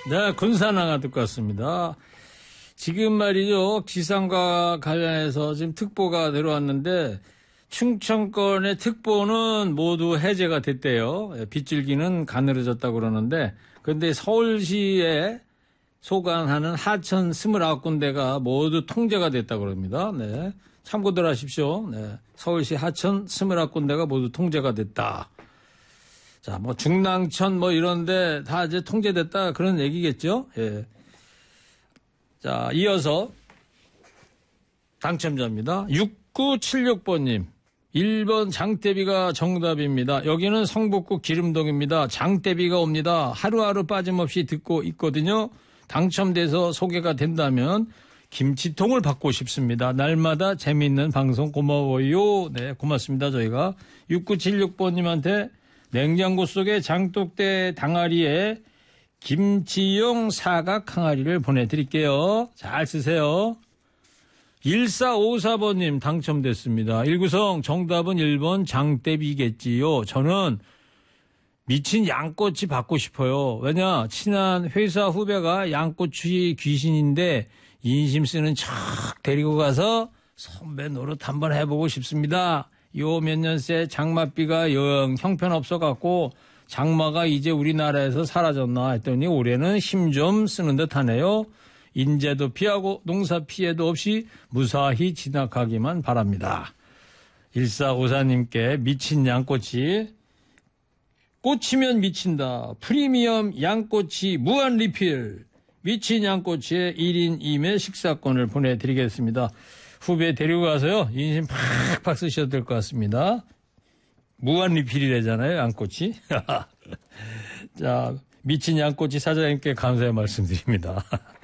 네, 군산항아 듣고 왔습니다. 지금 말이죠. 기상과 관련해서 지금 특보가 내려왔는데 충청권의 특보는 모두 해제가 됐대요. 빗줄기는 가늘어졌다고 그러는데 그런데 서울시에 소관하는 하천 29군데가 모두 통제가 됐다고 그럽니다. 네. 참고들 하십시오. 네. 서울시 하천 29군데가 모두 통제가 됐다. 자, 뭐 중랑천 뭐 이런데 다 이제 통제됐다 그런 얘기겠죠. 예. 자, 이어서 당첨자입니다. 6976번님. 1번 장대비가 정답입니다. 여기는 성북구 기름동입니다. 장대비가 옵니다. 하루하루 빠짐없이 듣고 있거든요. 당첨돼서 소개가 된다면 김치통을 받고 싶습니다. 날마다 재미있는 방송 고마워요. 네, 고맙습니다. 저희가 6976번님한테 냉장고 속에 장독대 당아리에 김치용 사각 항아리를 보내드릴게요. 잘 쓰세요. 1454번님 당첨됐습니다. 1구성 정답은 1번 장대비겠지요. 저는 미친 양꼬치 받고 싶어요. 왜냐 친한 회사 후배가 양꼬치 귀신인데 인심 쓰는 척 데리고 가서 선배 노릇 한번 해보고 싶습니다. 요 몇 년 새 장맛비가 영 형편없어갖고 장마가 이제 우리나라에서 사라졌나 했더니 올해는 힘 좀 쓰는 듯 하네요. 인재도 피하고 농사 피해도 없이 무사히 지나가기만 바랍니다. 1454님께 미친 양꼬치, 꽂히면 미친다. 프리미엄 양꼬치 무한 리필, 미친 양꼬치의 1인 2매 식사권을 보내드리겠습니다. 후배 데리고 가서요. 인심 팍팍 쓰셔도 될 것 같습니다. 무한 리필이래잖아요. 양꼬치. 자, 미친 양꼬치 사장님께 감사의 말씀드립니다.